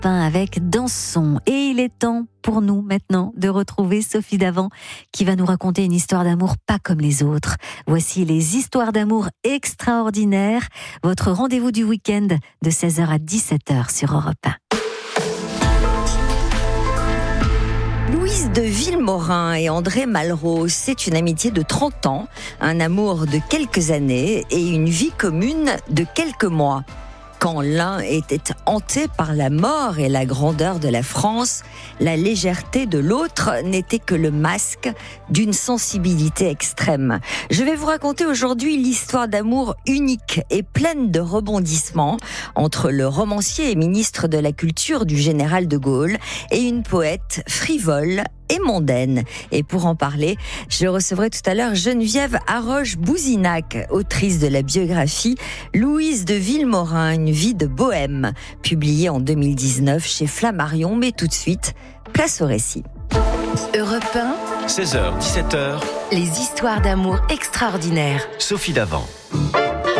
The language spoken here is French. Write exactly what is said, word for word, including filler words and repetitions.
un avec Dansons. Et il est temps pour nous maintenant de retrouver Sophie Davant qui va nous raconter une histoire d'amour pas comme les autres. Voici les histoires d'amour extraordinaires, votre rendez-vous du week-end de seize heures à dix-sept heures sur Europe un. Louise de Villemorin et André Malraux, c'est une amitié de trente ans, un amour de quelques années et une vie commune de quelques mois. Quand l'un était hanté par la mort et la grandeur de la France, la légèreté de l'autre n'était que le masque d'une sensibilité extrême. Je vais vous raconter aujourd'hui l'histoire d'amour unique et pleine de rebondissements entre le romancier et ministre de la Culture du général de Gaulle et une poète frivole et mondaine. Et pour en parler, je recevrai tout à l'heure Geneviève Haroche-Bouzinac, autrice de la biographie Louise de Villemorin, une vie de bohème, publiée en deux mille dix-neuf chez Flammarion. Mais tout de suite, place au récit. Europe un, seize heures, dix-sept heures, les histoires d'amour extraordinaires. Sophie Davant.